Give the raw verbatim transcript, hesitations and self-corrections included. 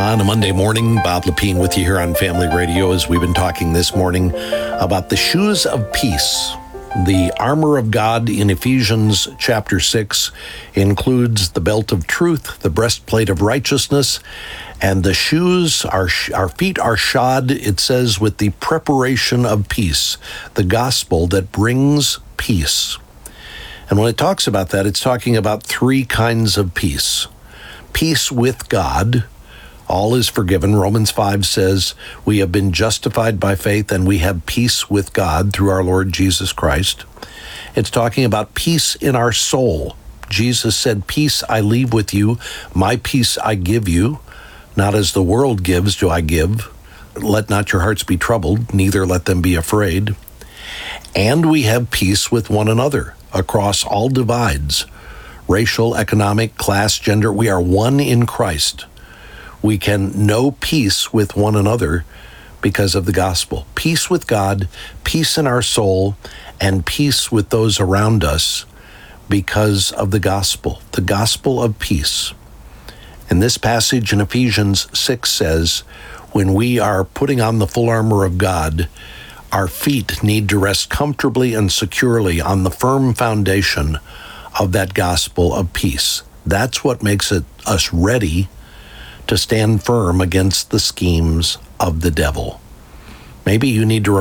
On a Monday morning, Bob Lepine with you here on Family Radio as we've been talking this morning about the shoes of peace. The armor of God in Ephesians chapter six includes the belt of truth, the breastplate of righteousness, and the shoes, our, our feet are shod, it says, with the preparation of peace, the gospel that brings peace. And when it talks about that, it's talking about three kinds of peace. Peace with God. All is forgiven. Romans five says, we have been justified by faith and we have peace with God through our Lord Jesus Christ. It's talking about peace in our soul. Jesus said, peace I leave with you, my peace I give you. Not as the world gives do I give. Let not your hearts be troubled, neither let them be afraid. And we have peace with one another across all divides, racial, economic, class, gender. We are one in Christ. We can know peace with one another because of the gospel. Peace with God, peace in our soul, and peace with those around us because of the gospel, the gospel of peace. And this passage in Ephesians six says, when we are putting on the full armor of God, our feet need to rest comfortably and securely on the firm foundation of that gospel of peace. That's what makes it us ready to stand firm against the schemes of the devil. Maybe you need to